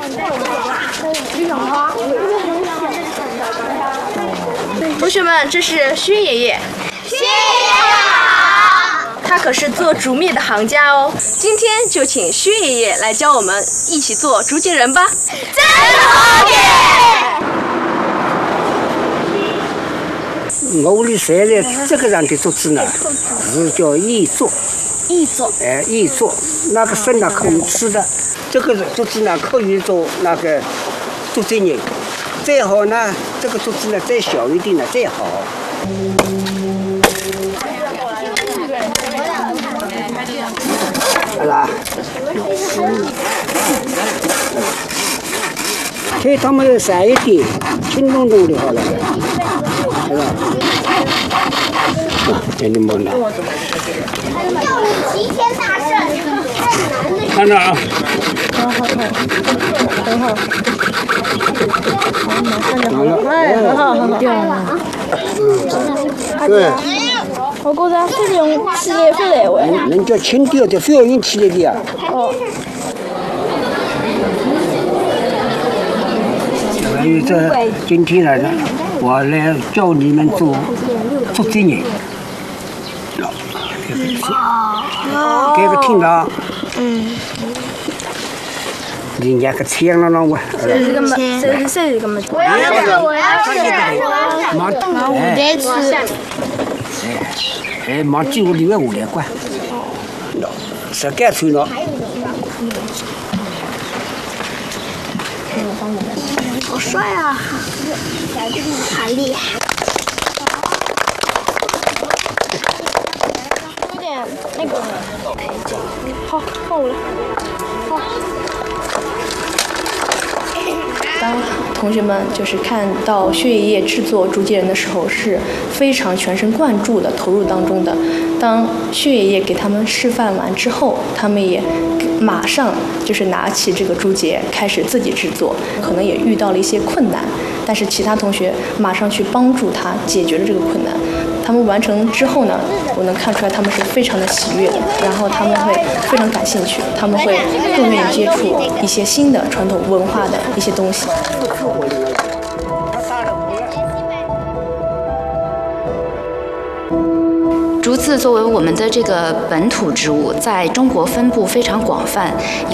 同学们，这是薛爷爷。 薛爷爷好。 他可是做竹篾的行家哦。今天就请薛爷爷来教我们一起做竹节人吧。 真好耶！ 我屋里晒的这个样的竹子呢，是叫艺作。 艺作。 艺作，那个生呢可以吃的，这个竹子呢可以做那个竹节人。再好呢，这个竹子呢再小一点呢再好。好啦，给他们晒一点，轻咚咚的好了，是吧？啊，给你们了。 要齐天大圣， 看着啊。 很好。哎，很好。 对。 我觉着非常起来非来回。 人家轻调的，非要用起来的呀。 哦。 所以今天来了，我来教你们做竹节人。给个听着。人家个枪了那我。 这个么？这是这个么？ 我要吃。 忙， 再吃。 忙几乎里面5来关。是干脆了。 好帅啊！好厉害。 有点那个。好，放我了。好。当同学们就是看到薛爷爷制作竹节人的时候，是非常全神贯注的投入当中的。当薛爷爷给他们示范完之后，他们也马上就是拿起这个竹节开始自己制作，可能也遇到了一些困难，但是其他同学马上去帮助他解决了这个困难。他们完成之后呢，我能看出来他们是非常的喜悦的，然后他们会非常感兴趣，他们会更愿意接触一些新的传统文化的一些东西。 竹子作为我们的这个本土植物，在中国分布非常广泛。